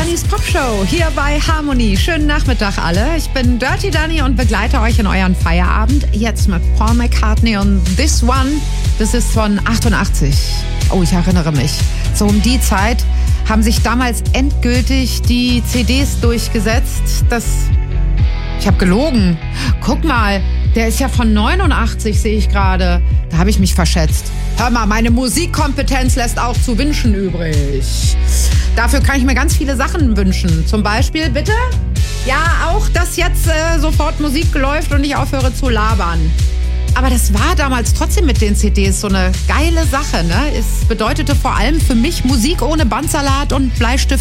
Dannys Popshow hier bei Harmony. Schönen Nachmittag alle. Ich bin Dirty Danny und begleite euch in euren Feierabend. Jetzt mit Paul McCartney und This One. Das ist von 88. Oh, ich erinnere mich. So um die Zeit haben sich damals endgültig die CDs durchgesetzt. Ich habe gelogen. Guck mal, der ist ja von 89, sehe ich gerade. Da habe ich mich verschätzt. Hör mal, meine Musikkompetenz lässt auch zu wünschen übrig. Dafür kann ich mir ganz viele Sachen wünschen. Zum Beispiel, bitte? Ja, auch, dass jetzt sofort Musik läuft und ich aufhöre zu labern. Aber das war damals trotzdem mit den CDs so eine geile Sache, ne? Es bedeutete vor allem für mich Musik ohne Bandsalat und Bleistift